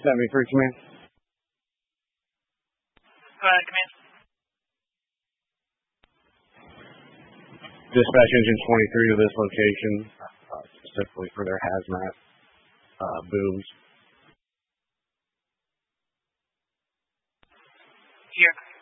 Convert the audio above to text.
73 Command. Go ahead, Command. Dispatch Engine 23 to this location, specifically for their hazmat booms. Here.